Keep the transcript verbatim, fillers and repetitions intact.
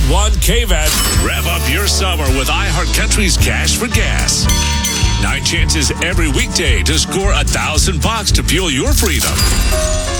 one K V A T. Rev up your summer with iHeartCountry's Cash for Gas. Nine chances every weekday to score a thousand bucks to fuel your freedom.